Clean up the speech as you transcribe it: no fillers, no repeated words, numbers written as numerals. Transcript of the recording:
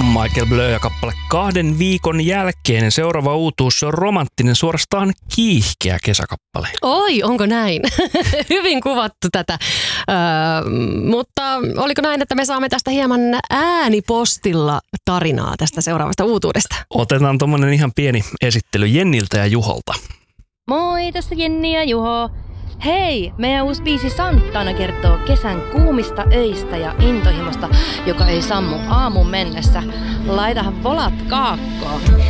Michael Blö ja kappale 2 viikon jälkeen. Seuraava uutuus, se on romanttinen, suorastaan kiihkeä kesäkappale. Oi, onko näin? Hyvin kuvattu tätä. Mutta oliko näin, että me saamme tästä hieman äänipostilla tarinaa tästä seuraavasta uutuudesta? Otetaan tommonen ihan pieni esittely Jenniltä ja Juholta. Moi, tässä Jenni ja Juho. Hei, meidän uusi biisi Santana kertoo kesän kuumista öistä ja intohimosta, joka ei sammu aamun mennessä. Laitahan volat kaakkoon.